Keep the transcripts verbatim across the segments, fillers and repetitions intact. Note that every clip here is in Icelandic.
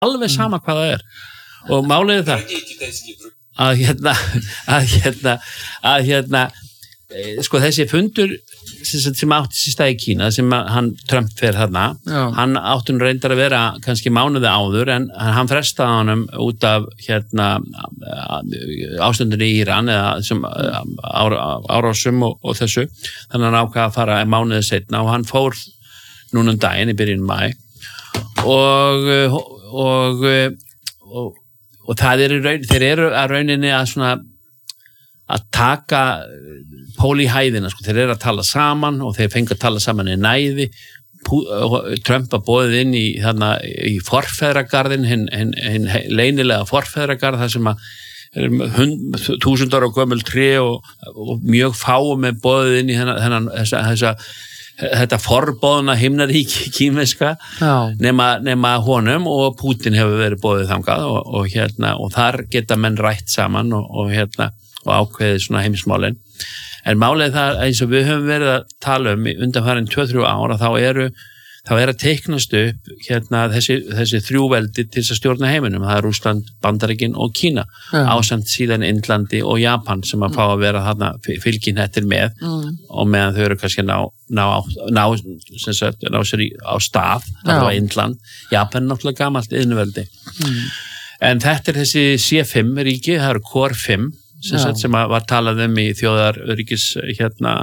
alveg sama hvað það er og málið er það að hérna að hérna að hérna sko þessi fundur sem, sem átti sér stað í Kína sem hann Trump fer þarna Já. Hann átti nú reyndar að vera kannski mánuði áður en hann frestaði honum út af hérna ástandinu í Íran eða sem árásum og, og þessu þannig að hann ákvað að fara mánuði seinna og hann fór núna um daginn í byrjun maí og og, og og það er raun, þeir eru að rauninni að svona að taka pól í hæðina, sko, þeir eru að tala saman og þeir fengi að tala saman í næði Trump að boðið inn í þarna í forfeðragarðin hinn hin, hin leynilega forfeðragarð þar sem að þúsund ára gömul tré og, og mjög fáum er boðið inn í þennan þessa, þessa þetta forbóðna himnaríki kínverska nema, nema honum og Pútín hefur verið boðið þangað og, og, hérna, og þar geta menn rætt saman og, og, hérna, og ákveðið svona heimsmálin en málið það eins og við höfum verið að tala um undanfarin tvö til þrjú ára þá eru þá er að teiknast upp hérna, þessi, þessi þrjúveldi til þess að stjórna heiminum það er Rússland, Bandaríkin og Kína ja. Ásamt síðan Indlandi og Japan sem að fá að vera þarna fylginhettir með mm. og meðan þau eru kannski ná, ná, ná, sem sagt, ná sér í, á stað það var Indland, Japan er náttúrulega gamalt iðnveldi mm. en þetta er þessi C fimm ríki, það eru Core fimm sem, sagt, sem var talað um í þjóðaröryggis hérna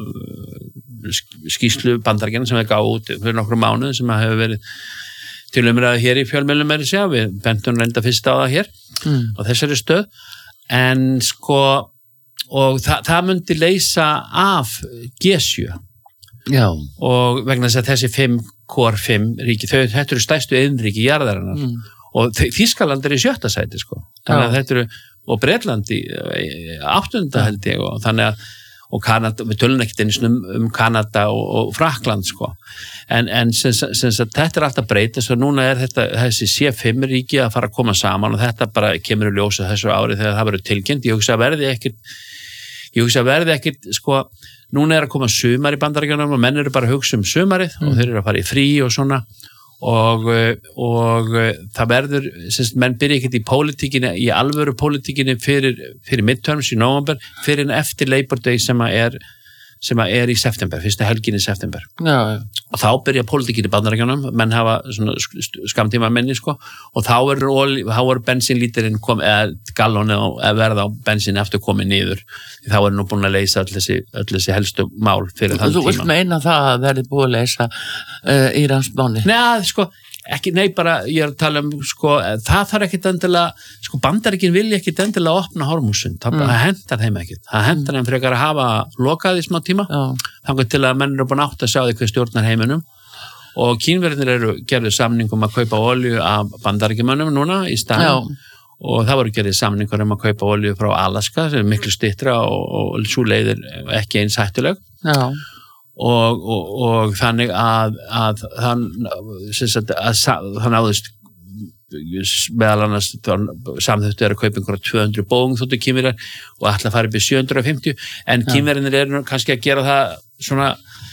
skýrslu Bandaríkjanna sem við gáum út fyrir nokkrum mánuðum sem hefur verið til umræðu hér í fjölmiðlum er að segja, við bentum reynda fyrst á það hér mm. á þessari stöð en sko og þa það myndi leysa af G sjö Já. Og vegna þess að þessi fimm Core fimm ríki, þau þetta eru stærstu iðnríki jarðarinnar mm. og Þýskaland er í sjötta sæti sko þannig að þetta eru, og Bretland í áttunda held ég og þannig að og Kanada, við tölum ekkert eins um, um Kanada og, og Frakland sko en, en sem, sem, sem, þetta er alltaf breytast og núna er þetta þessi C fimm ríki að fara að koma saman og þetta bara kemur í ljósa þessu ári þegar það verður tilkynnt, ég hugsa að verði ekkert ég hugsa að verði ekkert sko, núna er að koma sumar í Bandaríkjunum og menn eru bara að hugsa um sumarið mm. og þeir eru að fara í frí og svona og, og það verður semst, menn byrja ekkert í pólitíkinni í alvöru pólitíkinni fyrir, fyrir midterms í november, fyrir en eftir Labor Day sem að er sem að er í september, fyrsta helgin í september já, já. Og þá byrja pólitíkinni í Bandaríkjunum menn hafa svona skamtíma menni sko, og þá er, þá er bensínlítirinn kom, eða gallon eða verða á bensín eftir komið niður þá er nú búin að leysa öll þessi, öll þessi helstu mál fyrir þann tíma. Þú vilt meina það að verði búið að leysa uh, Íransmáli? Nei, sko ekki, nei bara, ég er að tala um sko, það þarf ekkit endilega sko Bandaríkin vilja ekkit endilega opna Hormúsund það mm. hendar þeim ekkit, það hendar þeim frekar að hafa lokað í smá tíma þannig til að menn eru búin átt að sjá því hvað stjórnar heiminum og Kínverðinir eru gerðu samningum að kaupa olíu af Bandaríkjamönnum núna í staðinn og það voru gerðið samningur um að kaupa olíu frá Alaska sem er miklu styttra og, og svo leiðir ekki eins hættuleg já Og, og, og þannig að, að hann hann áðust meðal annars samþöttu er að kaupa einhverja tvö hundruð Boeing þóttu Kínverjar og ætla að fara upp í sjö hundruð og fimmtíu en Kínverjarnir eru kannski að gera það svona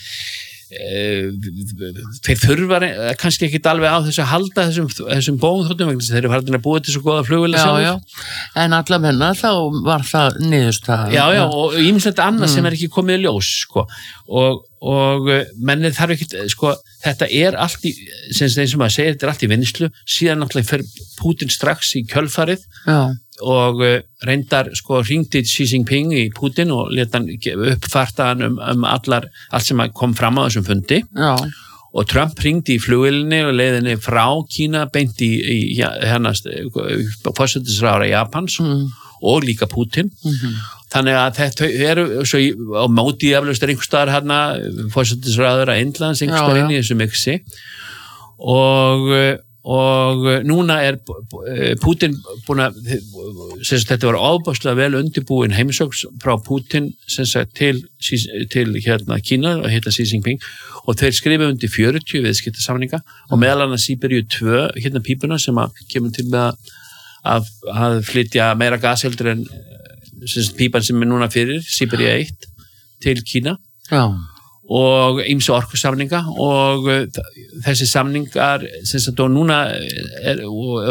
e, þeir þurfa kannski ekki alveg á þess að halda þessum, þessum Boeing þóttum vegna þeir eru farin að búa til svo góða flugvélar en allavega þá var það niðurstaða já já og ýmislegt annað mm. sem er ekki komið í ljós sko og og mennið þarf ekki sko, þetta er allt í sem þeim sem að segja, þetta er allt í vinnslu síðan náttúrulega fer Pútín strax í kjölfarið já. Og reyndar sko hringdi Xi Jinping í Pútín og leta hann uppfarta hann um, um allar, allt sem kom fram á þessum fundi já. Og Trump hringdi í flugvélinni og leiðinni frá Kína beint í, í hérna forsætisráðherra Japans mm. og líka Pútín mm-hmm. Þannig að þetta eru svo í, á móti eflaust er einhver staðar hérna forsætisráðherra Indlands einhver staðar inn í þessu mixi og, og núna er Pútín búin að þetta var ofboðslega vel undirbúin heimsókn frá Pútín til, til hérna Kína og heita Xi Jinping og þeir skrifa undir fjörutíu viðskiptasamninga og meðal annars Síberíu tvö hérna pípuna sem að kemur til með að, að flytja meira gasheldur en pípan sem er núna fyrir Síberíu eitt til Kína já. og ýmsu orkusamninga og þessi samningar sem sagt og núna er, og